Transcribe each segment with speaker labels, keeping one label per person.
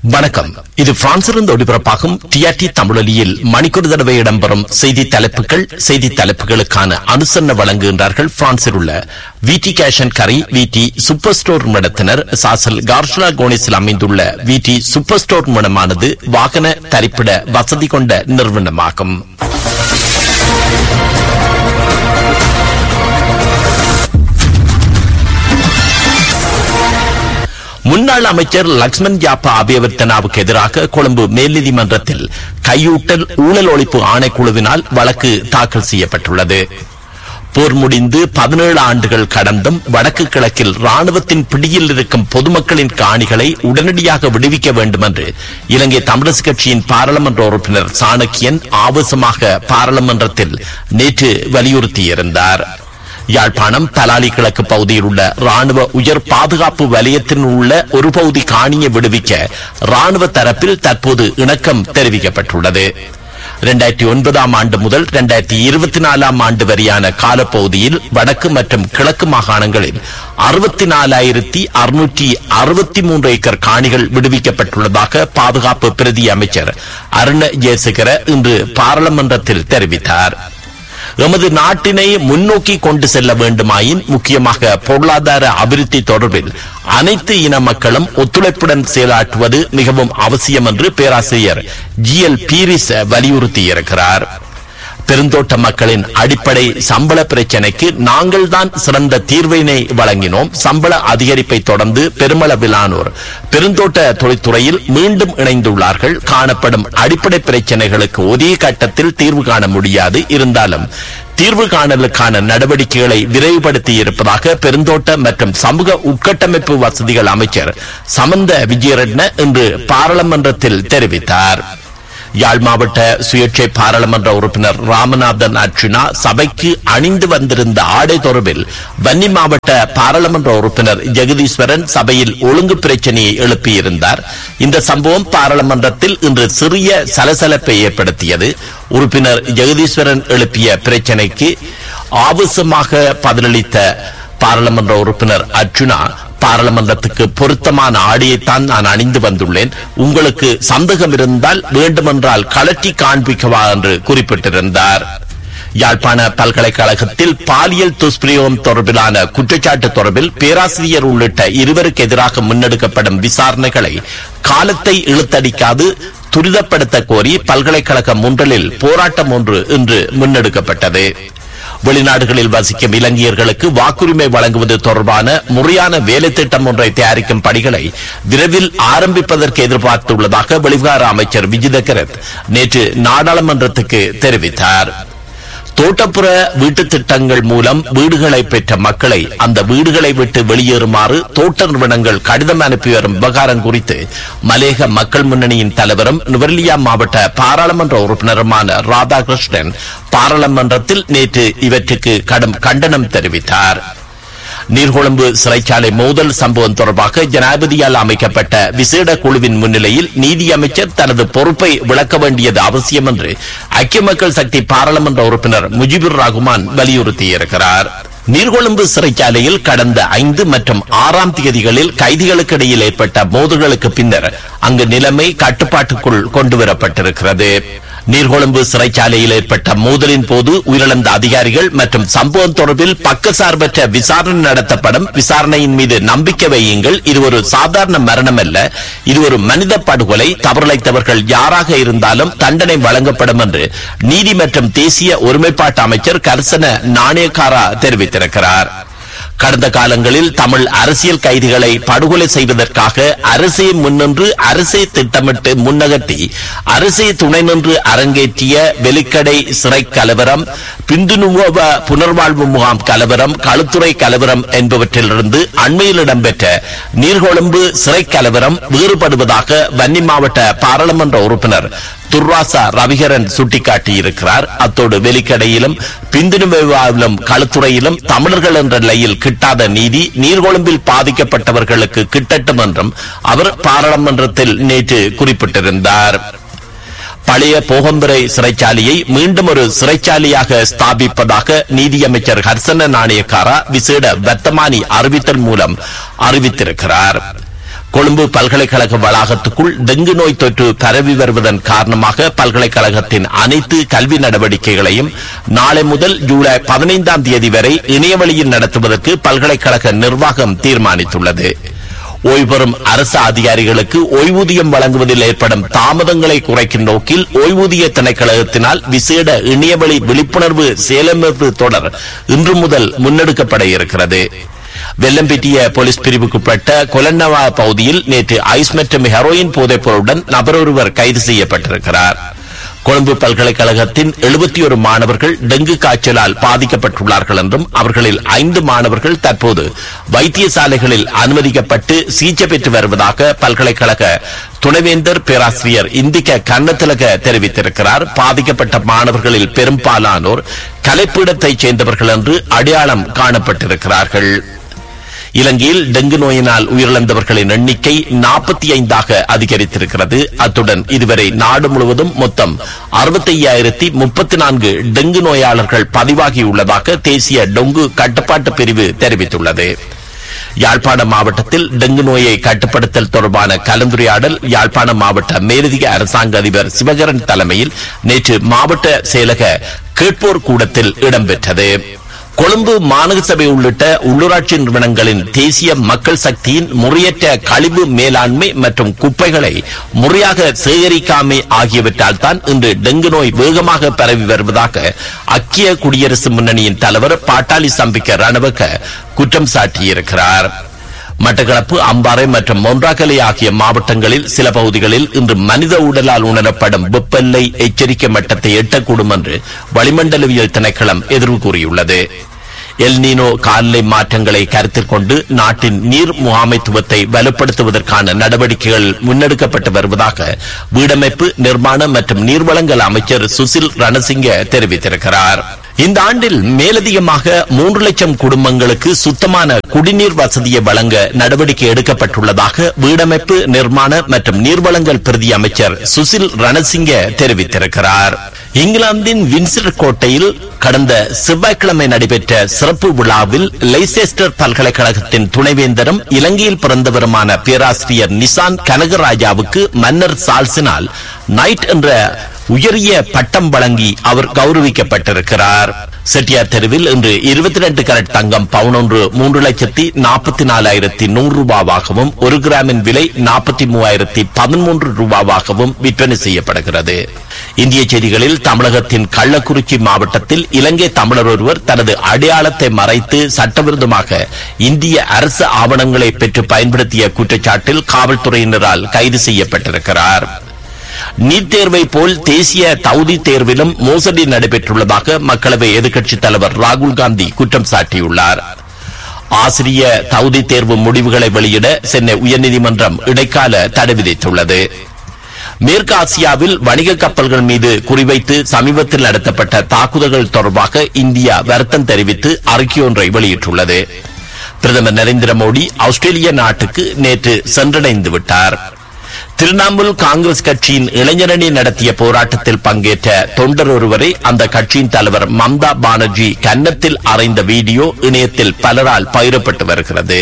Speaker 1: வணக்கம். இது பிரான்சிலிருந்து ஒளிபரப்பாகும் டிஆர்டி தமிழொலியில் மணிக்கூர் தடவை இடம்பெறும் செய்தி தலைப்புகள். செய்தி தலைப்புகளுக்கான அனுசரணை வழங்குகின்றார்கள் பிரான்சில் உள்ள விடி கேஷ் அண்ட் கரி விடி சூப்பர் ஸ்டோர் நிறுவனத்தினர். சாசல் கார்ஷலா கோனிஸில் அமைந்துள்ள விடி சூப்பர் ஸ்டோர் நிறுவனமானது வாகன தரிப்பிட வசதி கொண்ட நிறுவனமாகும். முன்னாள் அமைச்சர் லக்ஷ்மன் யாப்பா அபியவர்த்தனாவுக்கு எதிராக கொழும்பு மேல் நீதிமன்றத்தில் கையூட்டல் ஊழல் ஒழிப்பு ஆணைக்குழுவினால் வழக்கு தாக்கல் செய்யப்பட்டுள்ளது. போர் முடிந்து 17 ஆண்டுகள் கடந்தும் வடக்கு கிழக்கில் ராணுவத்தின் பிடியில் இருக்கும் பொதுமக்களின் காணிகளை உடனடியாக விடுவிக்க வேண்டும் என்று இலங்கை தமிழரசு கட்சியின் பாராளுமன்ற உறுப்பினர் சாணக்கியன் ஆவேசமாக பாராளுமன்றத்தில் நேற்று வலியுறுத்தியிருந்தார். யாழ்ப்பாணம் தலாலி கிழக்கு பகுதியில் உள்ள ராணுவ உயர் பாதுகாப்பு வலயத்தில் உள்ள ஒரு பகுதி காணியை விடுவிக்க ராணுவ தரப்பில் தற்போது இணக்கம் தெரிவிக்கப்பட்டுள்ளது. 2009 ஆண்டு முதல் 2024 ஆண்டு வரையான காலப்பகுதியில் வடக்கு மற்றும் கிழக்கு மாகாணங்களில் 64,663 ஏக்கர் காணிகள் விடுவிக்கப்பட்டுள்ளதாக பாதுகாப்பு பிரதி அமைச்சர் அருண ஜெயசேகர இன்று பாராளுமன்றத்தில் தெரிவித்தார். எமது நாட்டினை முன்னோக்கி கொண்டு செல்ல வேண்டுமாயின் முக்கியமாக பொருளாதார அபிவிருத்தி தொடர்பில் அனைத்து இன மக்களும் ஒத்துழைப்புடன் செயலாற்றுவது மிகவும் அவசியம் என்று பேராசிரியர் GL பீரிஸ் வலியுறுத்தியிருக்கிறார். பெருந்தோட்ட மக்களின் அடிப்படை சம்பள பிரச்சினைக்கு நாங்கள் தான் சிறந்த தீர்வினை வழங்கினோம். சம்பள அதிகரிப்பை தொடர்ந்து பெருமளவிலானோர் பெருந்தோட்ட தொழில்துறையில் மீண்டும் இணைந்துள்ளார்கள். காணப்படும் அடிப்படை பிரச்சனைகளுக்கு ஒரே கட்டத்தில் தீர்வு காண முடியாது. இருந்தாலும் தீர்வு காணலுக்கான நடவடிக்கைகளை விரைவுபடுத்தி இருப்பதாக பெருந்தோட்ட மற்றும் சமூக உட்கட்டமைப்பு வசதிகள் அமைச்சர் சமந்த விஜயரட்ன இன்று பாராளுமன்றத்தில் தெரிவித்தார். யாழ் மாவட்ட சுயேட்சை பாராளுமன்ற உறுப்பினர் ராமநாதன் அர்ச்சுனா சபைக்கு அணிந்து வந்திருந்த ஆடை தொடர்பில் வன்னி மாவட்ட பாராளுமன்ற உறுப்பினர் ஜெகதீஸ்வரன் சபையில் ஒழுங்கு பிரச்சனையை எழுப்பியிருந்தார். இந்த சம்பவம் பாராளுமன்றத்தில் இன்று சிறிய சலசலப்பை ஏற்படுத்தியது. உறுப்பினர் ஜெகதீஸ்வரன் எழுப்பிய பிரச்சனைக்கு ஆவேசமாக பதிலளித்த பாராளுமன்ற உறுப்பினர் அர்ச்சுனா, பாராளுமன்றத்துக்கு பொருத்தமான ஆடையைத்தான் நான் அணிந்து வந்துள்ளேன். உங்களுக்கு சந்தேகம் இருந்தால் வேண்டுமென்றால் கலட்டி காண்பிக்கவா என்று குறிப்பிட்டிருந்தார். யாழ்ப்பாண பல்கலைக்கழகத்தில் பாலியல் துஷ்பிரயோகம் தொடர்பிலான குற்றச்சாட்டு தொடர்பில் பேராசிரியர் உள்ளிட்ட இருவருக்கு எதிராக முன்னெடுக்கப்படும் விசாரணைகளை காலத்தை இழுத்தடிக்காது துரிதப்படுத்த கோரி பல்கலைக்கழகம் ஒன்றில் போராட்டம் ஒன்று இன்று முன்னெடுக்கப்பட்டது. வெளிநாடுகளில் வசிக்கும் இலங்கையர்களுக்கு வாக்குரிமை வழங்குவது தொடர்பான முறையான வேலை திட்டம் ஒன்றை தயாரிக்கும் பணிகளை விரைவில் ஆரம்பிப்பதற்கு எதிர்பார்த்துள்ளதாக வெளிவிவகார அமைச்சர் விஜித கரத் நேற்று நாடாளுமன்றத்துக்கு தெரிவித்தார். தோட்டப்புற வீட்டு திட்டங்கள் மூலம் வீடுகளை பெற்ற மக்களை அந்த வீடுகளை விட்டு வெளியேறுமாறு தோட்ட நிறுவனங்கள் கடிதம் அனுப்பி வரும் விவகாரம் குறித்து மலேக மக்கள் முன்னணியின் தலைவரும் நுவரெலியா மாவட்ட பாராளுமன்ற உறுப்பினருமான ராதாகிருஷ்ணன் பாராளுமன்றத்தில் நேற்று இவற்றுக்கு கடும் கண்டனம் தெரிவித்தார். நீர்கொழும்பு சிறைச்சாலை மோதல் சம்பவம் தொடர்பாக ஜனாதிபதியால் அமைக்கப்பட்ட விசேட குழுவின் முன்னிலையில் நீதி அமைச்சர் தனது பொறுப்பை விளக்க வேண்டியது அவசியம் என்று ஐக்கிய மக்கள் சக்தி பாராளுமன்ற உறுப்பினர் முஜிபுர் ரஹ்மான் வலியுறுத்தியிருக்கிறார். நீர்கொழும்பு சிறைச்சாலையில் கடந்த 5 மற்றும் 6 தேதிகளில் கைதிகளுக்கு இடையில் ஏற்பட்ட மோதல்களுக்கு பின்னர் அங்கு நிலைமை கட்டுப்பாட்டுக்குள் கொண்டுவரப்பட்டிருக்கிறது. நீர்கொழும்பு சிறைச்சாலையில் ஏற்பட்ட மோதலின் போது உயிரிழந்த அதிகாரிகள் மற்றும் சம்பவம் தொடர்பில் பக்கசார்பற்ற விசாரணை நடத்தப்படும். விசாரணையின் மீது நம்பிக்கை வையுங்கள். இது ஒரு சாதாரண மரணம் அல்ல, இது ஒரு மனித படுகொலை. தவறிழைத்தவர்கள் யாராக இருந்தாலும் தண்டனை வழங்கப்படும் என்று நீதி மற்றும் தேசிய ஒருமைப்பாட்டு அமைச்சர் கர்சன நாணயக்காரா தெரிவித்திருக்கிறார். கடந்த காலங்களில் தமிழ் அரசியல் கைதிகளை படுகொலை செய்வதற்காக அரசே முன்னின்று அரசே திட்டமிட்டு முன்னகட்டி அரசே துணை நின்று அரங்கேற்றிய வெலிக்கடை சிறை கலவரம், பிந்துனுவ புனர்வாழ்வு முகாம் கலவரம், களுத்துறை கலவரம் என்பவற்றிலிருந்து அண்மையில் இடம்பெற்ற நீர்கொழும்பு சிறை கலவரம் வேறுபடுவதாக வன்னி மாவட்ட பாராளுமன்ற உறுப்பினர் துர்ராசா ரவிகரன் சுட்டிக்காட்டியிருக்கிறார். அத்தோடு வெலிக்கடையிலும் பிந்துனுவாவிலும் களுத்துறையிலும் தமிழர்கள் என்ற நிலையில் கிட்டாத நீதி நீர்கொழும்பில் பாதிக்கப்பட்டவர்களுக்கு கிட்டட்டும் என்றும் அவர் பாராளுமன்றத்தில் நேற்று குறிப்பிட்டிருந்தார். பழைய போகம்பரை சிறைச்சாலையை மீண்டும் ஒரு சிறைச்சாலையாக ஸ்தாபிப்பதாக நீதியமைச்சர் ஹர்சன நாணயக்காரா விசேட வர்த்தமானி அறிவித்தல் மூலம் அறிவித்திருக்கிறார். கொழும்பு பல்கலைக்கழக வளாகத்துக்குள் டெங்கு நோய் தொற்று பரவி வருவதன் காரணமாக பல்கலைக்கழகத்தின் அனைத்து கல்வி நடவடிக்கைகளையும் நாளை முதல் ஜூலை 15ஆம் தேதி வரை இணையவழியில் நடத்துவதற்கு பல்கலைக்கழக நிர்வாகம் தீர்மானித்துள்ளது. ஓய்வு பெறும் அரசு அதிகாரிகளுக்கு ஓய்வூதியம் வழங்குவதில் ஏற்படும் தாமதங்களை குறைக்கும் நோக்கில் ஓய்வூதிய திணைக்களத்தினால் விசேட இணையவழி விழிப்புணர்வு செயலமைப்பு தொடர் இன்று முதல் முன்னெடுக்கப்பட இருக்கிறது. வெள்ளம்பிட்டிய போலீஸ் பிரிவுக்குட்பட்ட கொலன்னவா பகுதியில் நேற்று ஐஸ் மற்றும் ஹெரோயின் போதைப்பொருளுடன் நபர் ஒருவர் கைது செய்யப்பட்டிருக்கிறார். கொழும்பு பல்கலைக்கழகத்தின் 71 மாணவர்கள் டெங்கு காய்ச்சலால் பாதிக்கப்பட்டுள்ளார்கள் என்றும் அவர்களில் 5 மாணவர்கள் தற்போது வைத்தியசாலைகளில் அனுமதிக்கப்பட்டு சிகிச்சை பெற்று வருவதாக பல்கலைக்கழக துணைவேந்தர் பேராசிரியர் இந்திக்க கண்ணத்திலக தெரிவித்திருக்கிறார். பாதிக்கப்பட்ட மாணவர்களில் பெரும்பாலானோர் கலைப்பீடத்தைச் சேர்ந்தவர்கள் என்று அடையாளம் காணப்பட்டிருக்கிறார்கள். இலங்கையில் டெங்கு நோயினால் உயிரிழந்தவர்களின் எண்ணிக்கை 45ஆக அதிகரித்திருக்கிறது. அத்துடன் இதுவரை நாடு முழுவதும் மொத்தம் 65,034 டெங்கு நோயாளர்கள் பதிவாகியுள்ளதாக தேசிய டெங்கு கட்டுப்பாட்டு பிரிவு தெரிவித்துள்ளது. யாழ்ப்பாண மாவட்டத்தில் டெங்கு நோயை கட்டுப்படுத்தல் தொடர்பான கலந்துரையாடல் யாழ்ப்பாண மாவட்ட மேலதிக அரசாங்க அதிபர் சிவகரன் தலைமையில் நேற்று மாவட்ட செயலக கேட்போர் கூடத்தில் இடம்பெற்றது. கொழும்பு மாநகர சபை உள்ளிட்ட உள்ளூராட்சி நிறுவனங்களின் தேசிய மக்கள் சக்தியின் முறையற்ற கழிவு மேலாண்மை மற்றும் குப்பைகளை முறையாக சேகரிக்காமை ஆகியவற்றால் தான் இன்று டெங்கு நோய் வேகமாக பரவி வருவதாக ஐக்கிய குடியரசு முன்னணியின் தலைவர் பாட்டாளி சம்பிக்க ரணவக்க குற்றம் சாட்டியிருக்கிறார். மட்டக்களப்பு, அம்பாறை மற்றும் மொன்றாகலை ஆகிய மாவட்டங்களில் சில பகுதிகளில் இன்று மனித உடலால் உணரப்படும் வெப்பநிலை எச்சரிக்கை மட்டத்தை எட்டக்கூடும் என்று வளிமண்டலவியல் திணைக்களம் எதிர்வு கூறியுள்ளது. எல்னினோ காலநிலை மாற்றங்களை கருத்தில் கொண்டு நாட்டின் நீர் முகாமைத்துவத்தை வலுப்படுத்துவதற்கான நடவடிக்கைகள் முன்னெடுக்கப்பட்டு வருவதாக வீடமைப்பு, நிர்மாண மற்றும் நீர்வளங்கள் அமைச்சர் சுசில் ரணசிங்க தெரிவித்திருக்கிறார். இந்த ஆண்டில் மேலதிகமாக 3 லட்சம் குடும்பங்களுக்கு சுத்தமான குடிநீர் வசதியை வழங்க நடவடிக்கை எடுக்கப்பட்டுள்ளதாக வீடமைப்பு, நிர்மாண மற்றும் நீர்வளங்கள் பிரதி அமைச்சர் சுசில் ரணசிங்க தெரிவித்திருக்கிறார். இங்கிலாந்தின் வின்சர் கோட்டையில் கடந்த செவ்வாய்க்கிழமை நடைபெற்ற சிறப்பு விழாவில் லைசெஸ்டர் பல்கலைக்கழகத்தின் துணைவேந்தரும் இலங்கையில் பிறந்தவருமான பேராசிரியர் நிசான் கனகராஜாவுக்கு மன்னர் சார்ல்ஸினால் நைட் என்ற உயரிய பட்டம் வழங்கி அவர் கௌரவிக்கப்பட்டிருக்கிறார். செட்டியார் தெருவில் இன்று 22 கரட் தங்கம் பவுனொன்று 3,44,100 ரூபாவாகவும் 1 கிராமின் விலை 43,013 ரூபாவாகவும் விற்பனை செய்யப்படுகிறது. இந்திய செய்திகளில் தமிழகத்தின் கள்ளக்குறிச்சி மாவட்டத்தில் இலங்கை தமிழர் ஒருவர் தனது அடையாளத்தை மறைத்து சட்டவிரோதமாக இந்திய அரசு ஆவணங்களை பெற்று பயன்படுத்திய குற்றச்சாட்டில் காவல்துறையினரால் கைது செய்யப்பட்டிருக்கிறார். நீட் தேர்வை போல் தேசிய தகுதி தேர்விலும் மோசடி நடைபெற்றுள்ளதாக மக்களவை எதிர்க்கட்சித் தலைவர் ராகுல் காந்தி குற்றம் சாட்டியுள்ளார். ஆசிரிய தகுதி தேர்வு முடிவுகளை வெளியிட சென்னை உயர்நீதிமன்றம் இடைக்கால தடை விதித்துள்ளது. மேற்கு ஆசியாவில் வணிக கப்பல்கள் மீது குறிவைத்து சமீபத்தில் நடத்தப்பட்ட தாக்குதல்கள் தொடர்பாக இந்தியா வருத்தம் தெரிவித்து அறிக்கை ஒன்றை வெளியிட்டுள்ளது. பிரதமர் நரேந்திர மோடி ஆஸ்திரேலிய நாட்டுக்கு நேற்று சென்றடைந்து விட்டார். திரிணாமுல் காங்கிரஸ் கட்சியின் இளைஞரணி நடத்திய போராட்டத்தில் பங்கேற்ற தொண்டர் ஒருவரை அந்த கட்சியின் தலைவர் மம்தா பானர்ஜி கன்னத்தில் அறைந்த வீடியோ இணையத்தில் பலரால் பகிரப்பட்டு வருகிறது.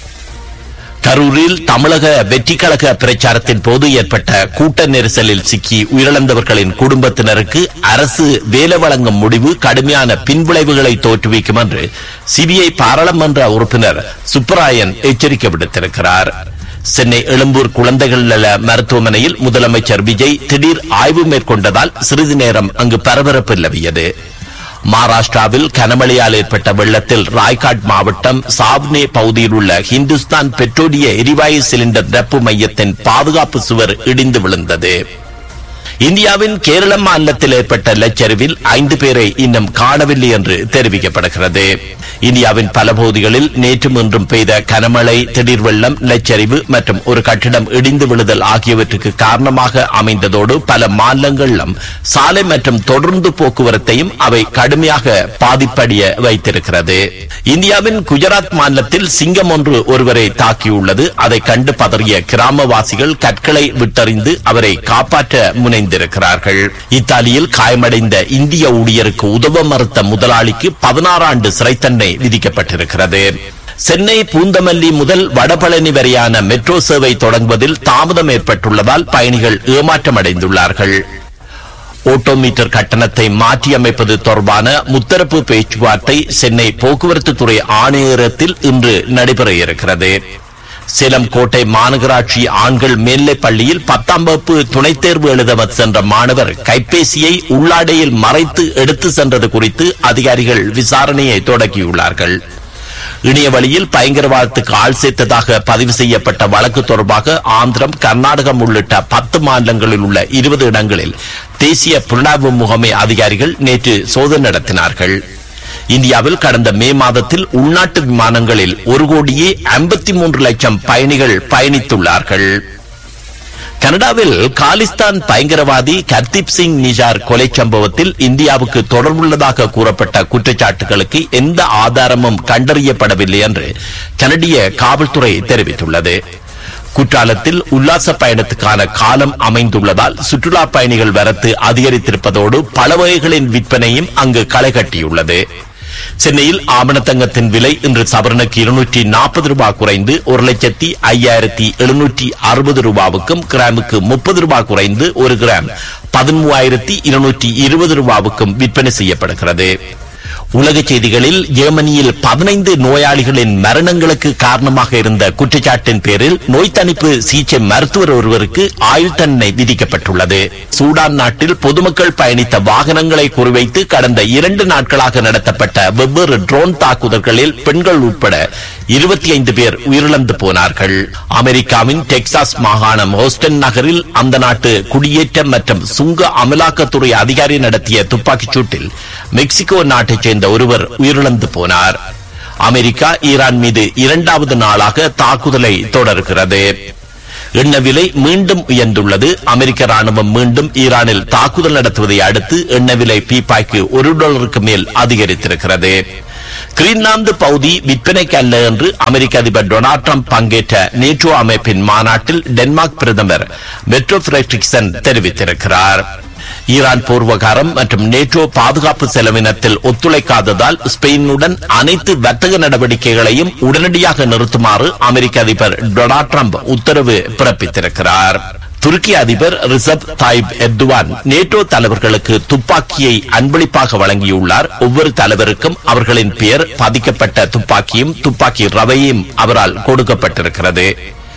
Speaker 1: கரூரில் தமிழக வெற்றி கழக பிரச்சாரத்தின் போது ஏற்பட்ட கூட்ட நெரிசலில் சிக்கி உயிரிழந்தவர்களின் குடும்பத்தினருக்கு அரசு வேலை வழங்கும் முடிவு கடுமையான பின்விளைவுகளை தோற்றுவிக்கும் என்று சிபிஐ பாராளுமன்ற உறுப்பினர் சுப்பராயன் எச்சரிக்கை விடுத்திருக்கிறார். சென்னை எழும்பூர் குழந்தைகள் நல மருத்துவமனையில் முதலமைச்சர் விஜய் திடீர் ஆய்வு மேற்கொண்டதால் சிறிது நேரம் அங்கு பரபரப்பு நிலவியது. மகாராஷ்டிராவில் கனமழையால் ஏற்பட்ட வெள்ளத்தில் ராய்காட் மாவட்டம் சாவ்னே பகுதியில் உள்ள ஹிந்துஸ்தான் பெட்ரோலிய எரிவாயு சிலிண்டர் நிரப்பு மையத்தின் பாதுகாப்பு சுவர் இடிந்து விழுந்தது. இந்தியாவின் கேரள மாநிலத்தில் ஏற்பட்ட நிலச்சரிவில் 5 பேரை இன்னும் காணவில்லை என்று தெரிவிக்கப்படுகிறது. இந்தியாவின் பல பகுதிகளில் நேற்றும் இன்றும் பெய்த கனமழை, திடீர் வெள்ளம், நிலச்சரிவு மற்றும் ஒரு கட்டிடம் இடிந்து விழுதல் ஆகியவற்றுக்கு காரணமாக அமைந்ததோடு பல மாநிலங்களிலும் சாலை மற்றும் தொடர்ந்து போக்குவரத்தையும் அவை கடுமையாக பாதிப்படைய வைத்திருக்கிறது. இந்தியாவின் குஜராத் மாநிலத்தில் சிங்கம் ஒன்று ஒருவரை தாக்கியுள்ளது. அதை கண்டு பதறிய கிராமவாசிகள் கற்களை விட்டறிந்து அவரை காப்பாற்ற முனைந்திருக்கிறார்கள். இத்தாலியில் காயமடைந்த இந்திய ஊழியருக்கு உதவ மறுத்த முதலாளிக்கு 16 ஆண்டு சிறை தண்டனை விதிக்கப்பட்டிருக்கிறது. சென்னை பூந்தமல்லி முதல் வடபழனி வரையான மெட்ரோ சேவை தொடங்குவதில் தாமதம் ஏற்பட்டுள்ளதால் பயணிகள் ஏமாற்றமடைந்துள்ளார்கள். ஓட்டோமீட்டர் கட்டணத்தை மாற்றியமைப்பது தொடர்பான முத்தரப்பு பேச்சுவார்த்தை சென்னை போக்குவரத்து துறை ஆணையரகத்தில் இன்று நடைபெற இருக்கிறது. சேலம் கோட்டை மாநகராட்சி ஆண்கள் மேல்நிலைப் பள்ளியில் 10ஆம் வகுப்பு துணைத் தேர்வு எழுத சென்ற மாணவர் கைபேசியை உள்ளாடையில் மறைத்து எடுத்து சென்றது குறித்து அதிகாரிகள் விசாரணையை தொடங்கியுள்ளார்கள். இணைய வழியில் பயங்கரவாதத்துக்கு ஆள் சேர்த்ததாக பதிவு செய்யப்பட்ட வழக்கு தொடர்பாக ஆந்திரம், கர்நாடகம் உள்ளிட்ட 10 மாநிலங்களில் உள்ள 20 இடங்களில் தேசிய புலனாய்வு முகமை அதிகாரிகள் நேற்று சோதனை நடத்தினார்கள். இந்தியாவில் கடந்த மே மாதத்தில் உள்நாட்டு விமானங்களில் 1,53,00,000 பயணிகள் பயணித்துள்ளார்கள். கனடாவில் காலிஸ்தான் பயங்கரவாதி ஹர்தீப் சிங் நிஜார் கொலை சம்பவத்தில் இந்தியாவுக்கு தொடர்புள்ளதாக கூறப்பட்ட குற்றச்சாட்டுகளுக்கு எந்த ஆதாரமும் கண்டறியப்படவில்லை என்று கனடிய காவல்துறை தெரிவித்துள்ளது. குற்றாலத்தில் உல்லாச பயணத்துக்கான காலம் அமைந்துள்ளதால் சுற்றுலா பயணிகள் வரத்து அதிகரித்திருப்பதோடு பல வகைகளின் விற்பனையும் அங்கு களை கட்டியுள்ளது. சென்னையில் ஆபணத்தங்கத்தின் விலை இன்று சவரனுக்கு 240 ரூபாய் குறைந்து 1,05,760 ரூபாவுக்கும், கிராமுக்கு 30 ரூபாய் குறைந்து 1 கிராம் 13,220 ரூபாவுக்கும் விற்பனை செய்யப்படுகிறது. உலக செய்திகளில் ஜெர்மனியில் 15 நோயாளிகளின் மரணங்களுக்கு காரணமாக இருந்த குற்றச்சாட்டின் பேரில் நோய் தணிப்பு சிகிச்சை மருத்துவர் ஒருவருக்கு ஆயுள் தண்டனை விதிக்கப்பட்டுள்ளது. சூடான் நாட்டில் பொதுமக்கள் பயணித்த வாகனங்களை குறிவைத்து கடந்த 2 நாட்களாக நடத்தப்பட்ட வெவ்வேறு ட்ரோன் தாக்குதல்களில் பெண்கள் உட்பட 25 பேர் உயிரிழந்து போனார்கள். அமெரிக்காவின் டெக்சாஸ் மாகாணம் ஹோஸ்டன் நகரில் அந்த நாட்டு குடியேற்றம் மற்றும் சுங்க அமலாக்கத்துறை அதிகாரி நடத்திய துப்பாக்கிச் சூட்டில் மெக்சிகோ நாட்டைச் சேர்ந்த ஒருவர் உயிரிழந்து போனார். அமெரிக்கா ஈரான் மீது 2வது நாளாக தாக்குதலை தொடர்கிறது. எண்ணெய் விலை மீண்டும் உயர்ந்துள்ளது. அமெரிக்க ராணுவம் மீண்டும் ஈரானில் தாக்குதல் நடத்துவதை அடுத்து எண்ணெய் விலை பீப்பாய்க்கு $1 மேல் அதிகரித்திருக்கிறது. கிரீன்லாந்து பகுதி விற்பனைக்கு அல்ல என்று அமெரிக்க அதிபர் டொனால்ட் ட்ரம்ப் பங்கேற்ற நேட்டோ அமைப்பின் மாநாட்டில் டென்மார்க் பிரதமர் மெட்ரோ ஃபிரெட்ரிக்சன் தெரிவித்திருக்கிறார். ஈரான் போர்வகாரம் மற்றும் நேட்டோ பாதுகாப்பு செலவினத்தில் ஒத்துழைக்காததால் ஸ்பெயினுடன் அனைத்து வர்த்தக நடவடிக்கைகளையும் உடனடியாக நிறுத்துமாறு அமெரிக்க அதிபர் டொனால்ட் ட்ரம்ப் உத்தரவு பிறப்பித்திருக்கிறார். துருக்கி அதிபர் ரிசப் தாயிப் எர்துவான் நேட்டோ தலைவர்களுக்கு துப்பாக்கியை அன்பளிப்பாக வழங்கியுள்ளார். ஒவ்வொரு தலைவருக்கும் அவர்களின் பெயர் பதிக்கப்பட்ட துப்பாக்கியும் துப்பாக்கி ரவையும் அவரால் கொடுக்கப்பட்டிருக்கிறது.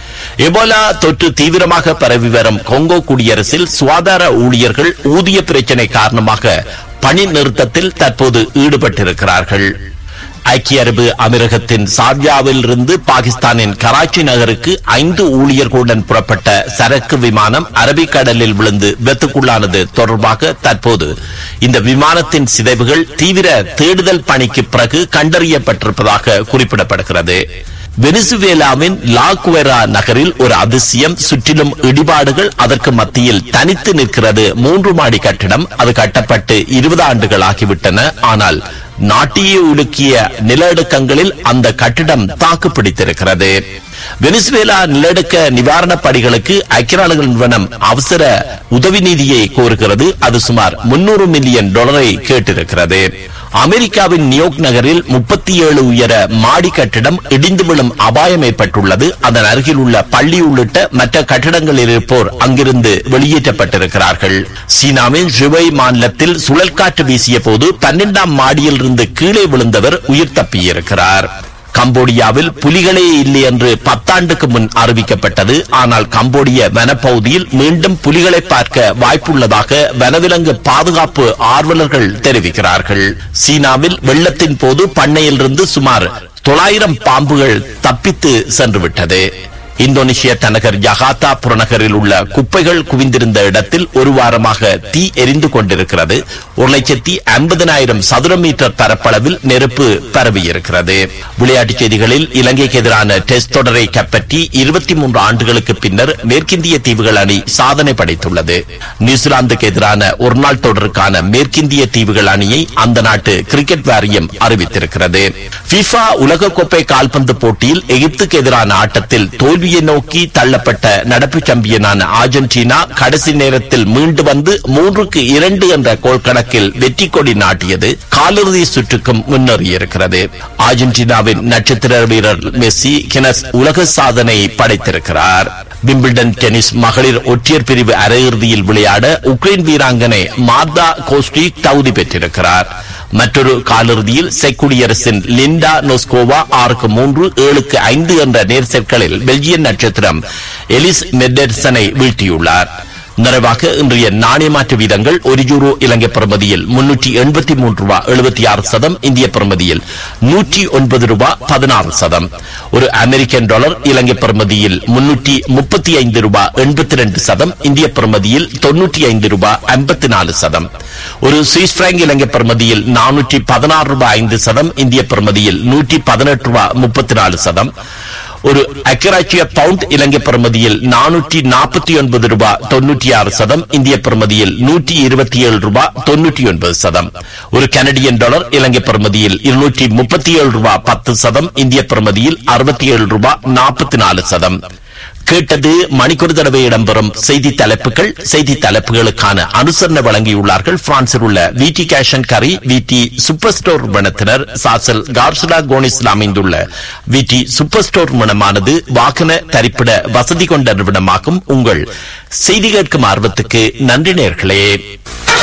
Speaker 1: எபோலா தொற்று தீவிரமாக பரவி வரும் கொங்கோ குடியரசில் சுகாதார ஊழியர்கள் ஊதிய பிரச்சினை காரணமாக பணி நிறுத்தத்தில் தற்போது ஈடுபட்டிருக்கிறார்கள். ஐக்கிய அரபு அமீரகத்தின் சார்ஜாவில் இருந்து பாகிஸ்தானின் கராச்சி நகருக்கு 5 ஊழியர்களுடன் புறப்பட்ட சரக்கு விமானம் அரபிக்கடலில் விழுந்து விபத்துக்குள்ளானது தொடர்பாக தற்போது இந்த விமானத்தின் சிதைவுகள் தீவிர தேடுதல் பணிக்கு பிறகு கண்டறியப்பட்டிருப்பதாக குறிப்பிடப்படுகிறது. வெனிசுவேலாவின் லாகுவேரா நகரில் ஒரு அதிசயம். சுற்றிலும் இடிபாடுகள், அதற்கு மத்தியில் தனித்து நிற்கிறது 3 மாடி கட்டிடம். அது கட்டப்பட்டு 20 ஆண்டுகள் ஆகிவிட்டன. ஆனால் நாட்டியே உலுக்கிய நிலநடுக்கங்களில் அந்த கட்டிடம் தாக்குப்பிடித்திருக்கிறது. வெனிசுவேலா நிலநடுக்க நிவாரணப் பணிகளுக்கு ஐக்கிய நாடுகள் நிறுவனம் அவசர உதவி நிதியை கோருகிறது. அது சுமார் $300 மில்லியன் கேட்டிருக்கிறது. அமெரிக்காவின் நியூயார்க் நகரில் 37 உயர மாடி கட்டிடம் இடிந்து விழும் அபாயம் ஏற்பட்டுள்ளது. அதன் அருகில் உள்ள பள்ளி உள்ளிட்ட மற்ற கட்டிடங்களில் இருப்போர் அங்கிருந்து வெளியேற்றப்பட்டிருக்கிறார்கள். சீனாவின் ஷுவை மாநிலத்தில் சுழல் காற்று வீசிய போது 12ஆம் மாடியில் இருந்து கீழே விழுந்தவர் உயிர் தப்பியிருக்கிறார். கம்போடியாவில் புலிகளே இல்லை என்று 10 ஆண்டுக்கு முன் அறிவிக்கப்பட்டது. ஆனால் கம்போடிய வனப்பகுதியில் மீண்டும் புலிகளை பார்க்க வாய்ப்புள்ளதாக வனவிலங்கு பாதுகாப்பு ஆர்வலர்கள் தெரிவிக்கிறார்கள். சீனாவில் வெள்ளத்தின் போது பண்ணையிலிருந்து சுமார் 900 பாம்புகள் தப்பித்து சென்றுவிட்டது. இந்தோனேஷிய தலைநகர் ஜகார்த்தா புறநகரில் உள்ள குப்பைகள் குவிந்திருந்த இடத்தில் ஒரு வாரமாக தீ எரிந்து கொண்டிருக்கிறது. 1,50,000 சதுர மீட்டர் பரப்பளவில் நெருப்பு பரவியிருக்கிறது. விளையாட்டுச் செய்திகளில் இலங்கைக்கு எதிரான டெஸ்ட் தொடரை கைப்பற்றி 23 ஆண்டுகளுக்கு பின்னர் மேற்கிந்திய தீவுகள் அணி சாதனை படைத்துள்ளது. நியூசிலாந்துக்கு எதிரான ஒருநாள் தொடருக்கான மேற்கிந்திய தீவுகள் அணியை அந்த நாட்டு கிரிக்கெட் வாரியம் அறிவித்திருக்கிறது. FIFA உலகக்கோப்பை கால்பந்து போட்டியில் எகிப்துக்கு எதிரான ஆட்டத்தில் தோல்வி தோல்வியை நோக்கி தள்ளப்பட்ட நடப்பு சாம்பியனான அர்ஜென்டினா கடைசி நேரத்தில் மீண்டு வந்து 3-2 என்ற கோல் கணக்கில் வெற்றி கொடி நாட்டியது காலிறுதி சுற்றுக்கும் முன்னேறியிருக்கிறது. அர்ஜென்டினாவின் நட்சத்திர வீரர் மெஸ்ஸி கினஸ் உலக சாதனை படைத்திருக்கிறார். விம்பிள்டன் டென்னிஸ் மகளிர் ஒற்றையர் பிரிவு அரையிறுதியில் விளையாட உக்ரைன் வீராங்கனை மார்தா கோஸ்டிக் தகுதி பெற்றிருக்கிறார். மற்றொரு காலிறுதியில் செக் குடியரசின் லிண்டா நோஸ்கோவா 6-3, 7-5 என்ற நேர் செட்களில் பெல்ஜியன் நட்சத்திரம் எலிஸ் மெடெர்சனை வீழ்த்தியுள்ளார். நிறைவாக இன்றைய நாணய மாற்று வீதங்கள்: ஒரு யூரோ இலங்கை பிரமதியில் $383.76, இந்திய பிரமதியில் $109.16. ஒரு அமெரிக்கன் டாலர் இலங்கை பிரமதியில் $335.82, இந்திய பிரமதியில் $95.54. ஒரு சுவிஸ் பிராங்க் இலங்கை பிரமதியில் $416.05, இந்திய பிரமதியில் $118.34. ஒரு அக்கராட்சிய பவுண்ட் இலங்கை பிரமதியில் $449.96, இந்திய பிரமதியில் $127.99. ஒரு கனடியன் டாலர் இலங்கை பிரமதியில் $237.10, இந்திய பிரமதியில் $67.44. கேட்டது மணிக்கொரு தடவை இடம்பெறும் செய்தி தலைப்புகள். செய்தி தலைப்புகளுக்கான அனுசரணை வழங்கியுள்ளார்கள் பிரான்சில் உள்ள விடி கேஷ் அண்ட் கரி விடி சூப்பர் ஸ்டோர் நிறுவனத்தினர். சாசல் கார்சுலா கோனிஸில் அமைந்துள்ள விடி சூப்பர் ஸ்டோர் நிறுவனமானது வாகன தரிப்பிட வசதி கொண்ட நிறுவனமாகும். உங்கள் செய்தி கேட்கும் ஆர்வத்துக்கு நன்றி நேயர்களே.